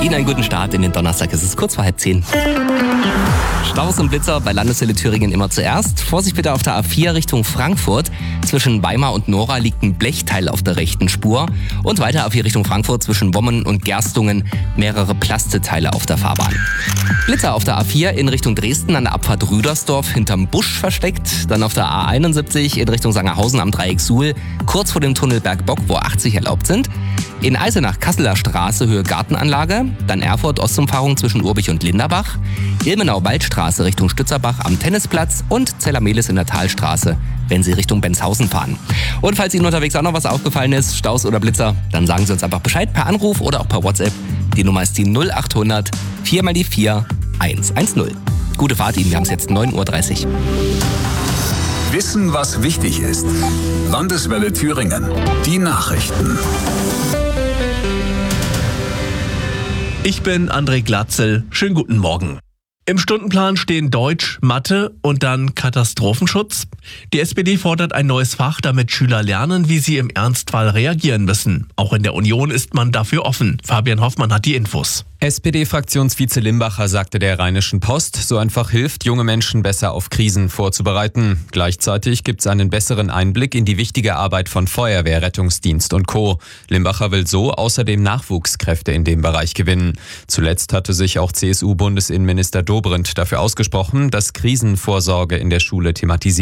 Ihnen einen guten Start in den Donnerstag. Es ist kurz vor 9:30. Staus und Blitzer bei Landeshölle Thüringen immer zuerst. Vorsicht bitte auf der A4 Richtung Frankfurt. Zwischen Weimar und Nora liegt ein Blechteil auf der rechten Spur. Und weiter A4 Richtung Frankfurt zwischen Wommen und Gerstungen mehrere Plasteteile auf der Fahrbahn. Blitzer auf der A4 in Richtung Dresden an der Abfahrt Rüdersdorf hinterm Busch versteckt. Dann auf der A71 in Richtung Sangerhausen am Dreieck Suhl, kurz vor dem Tunnel Bergbock, wo 80 erlaubt sind. In Eisenach Kasseler Straße Höhe Gartenanlage. Dann Erfurt Ostumfahrung zwischen Urbich und Linderbach. Ilmenau Waldstraße Richtung Stützerbach am Tennisplatz und Zellermehlis in der Talstraße, wenn Sie Richtung Benshausen fahren. Und falls Ihnen unterwegs auch noch was aufgefallen ist, Staus oder Blitzer, dann sagen Sie uns einfach Bescheid per Anruf oder auch per WhatsApp. Die Nummer ist die 0800 4x4 110. Gute Fahrt Ihnen, wir haben es jetzt 9:30 Uhr. Wissen, was wichtig ist. Landeswelle Thüringen. Die Nachrichten. Ich bin André Glatzel. Schönen guten Morgen. Im Stundenplan stehen Deutsch, Mathe und dann Katastrophenschutz. Die SPD fordert ein neues Fach, damit Schüler lernen, wie sie im Ernstfall reagieren müssen. Auch in der Union ist man dafür offen. Fabian Hoffmann hat die Infos. SPD-Fraktionsvize Limbacher sagte der Rheinischen Post, so einfach hilft, junge Menschen besser auf Krisen vorzubereiten. Gleichzeitig gibt es einen besseren Einblick in die wichtige Arbeit von Feuerwehr, Rettungsdienst und Co. Limbacher will so außerdem Nachwuchskräfte in dem Bereich gewinnen. Zuletzt hatte sich auch CSU-Bundesinnenminister Dobrindt dafür ausgesprochen, dass Krisenvorsorge in der Schule thematisiert